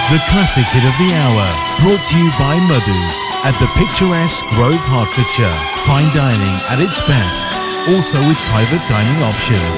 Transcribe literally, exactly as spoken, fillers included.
The classic hit of the hour, brought to you by Mother's at the picturesque Grove, Hertfordshire. Fine dining at its best, also with private dining options.